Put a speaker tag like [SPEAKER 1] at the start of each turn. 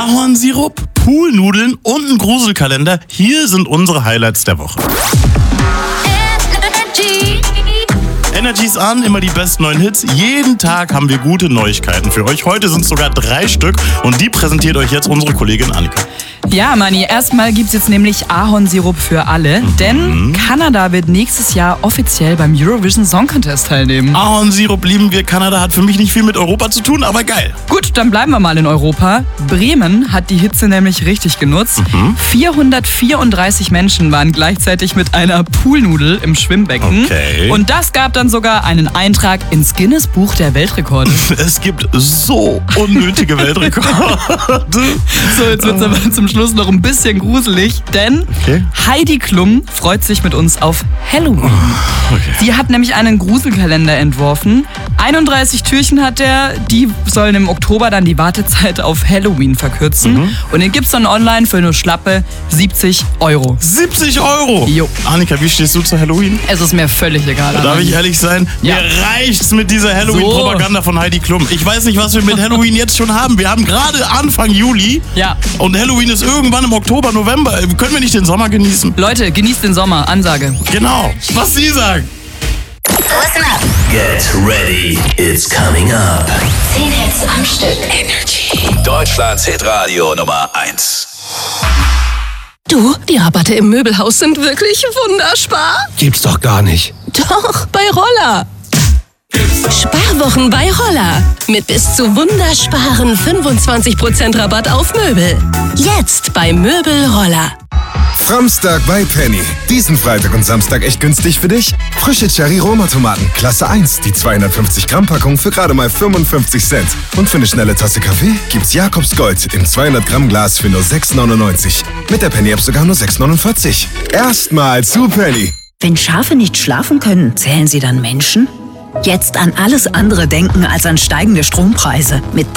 [SPEAKER 1] Ahornsirup, Poolnudeln und ein Gruselkalender. Hier sind unsere Highlights der Woche. Energy's an, immer die besten neuen Hits. Jeden Tag haben wir gute Neuigkeiten für euch. Heute sind es sogar 3 Stück und die präsentiert euch jetzt unsere Kollegin Annika.
[SPEAKER 2] Ja, Manni, erstmal gibt's jetzt nämlich Ahornsirup für alle, denn Kanada wird nächstes Jahr offiziell beim Eurovision Song Contest teilnehmen.
[SPEAKER 1] Ahornsirup lieben wir. Kanada hat für mich nicht viel mit Europa zu tun, aber geil.
[SPEAKER 2] Gut, dann bleiben wir mal in Europa. Bremen hat die Hitze nämlich richtig genutzt. 434 Menschen waren gleichzeitig mit einer Poolnudel im Schwimmbecken.
[SPEAKER 1] Okay.
[SPEAKER 2] Und das gab dann sogar einen Eintrag ins Guinness Buch der Weltrekorde.
[SPEAKER 1] Es gibt so unnötige Weltrekorde.
[SPEAKER 2] So, jetzt wird's aber zum Schluss noch ein bisschen gruselig, denn Heidi Klum freut sich mit uns auf Halloween. Sie hat nämlich einen Gruselkalender entworfen. 31 Türchen hat er, die sollen im Oktober dann die Wartezeit auf Halloween verkürzen. Und den gibt's dann online für nur schlappe 70 Euro.
[SPEAKER 1] 70 Euro?
[SPEAKER 2] Jo.
[SPEAKER 1] Annika, wie stehst du zu Halloween?
[SPEAKER 2] Es ist mir völlig egal.
[SPEAKER 1] Darf ich ehrlich sein?
[SPEAKER 2] Ja.
[SPEAKER 1] Mir reicht's mit dieser Halloween-Propaganda von Heidi Klum. Ich weiß nicht, was wir mit Halloween jetzt schon haben. Wir haben gerade Anfang Juli.
[SPEAKER 2] Ja.
[SPEAKER 1] Und Halloween ist irgendwann im Oktober, November. Können wir nicht den Sommer genießen?
[SPEAKER 2] Leute, genießt den Sommer. Ansage.
[SPEAKER 1] Genau. Was Sie sagen.
[SPEAKER 3] Listen up.
[SPEAKER 4] Get ready, it's coming up.
[SPEAKER 3] 10 Hits am Stück. Energy.
[SPEAKER 4] Deutschlands Hitradio Nummer 1.
[SPEAKER 5] Du, die Rabatte im Möbelhaus sind wirklich wunderspar.
[SPEAKER 6] Gibt's doch gar nicht.
[SPEAKER 5] Doch, bei Roller. Sparwochen bei Roller. Mit bis zu wundersparen 25% Rabatt auf Möbel. Jetzt bei Möbel Roller.
[SPEAKER 7] Samstag bei Penny. Diesen Freitag und Samstag echt günstig für dich. Frische Cherry-Roma-Tomaten, Klasse 1, die 250 Gramm Packung für gerade mal 55 Cent. Und für eine schnelle Tasse Kaffee gibt's Jakobs Gold im 200 Gramm Glas für nur 6,99. Mit der Penny-App sogar nur 6,49. Erstmal zu Penny.
[SPEAKER 8] Wenn Schafe nicht schlafen können, zählen sie dann Menschen? Jetzt an alles andere denken als an steigende Strompreise. Mit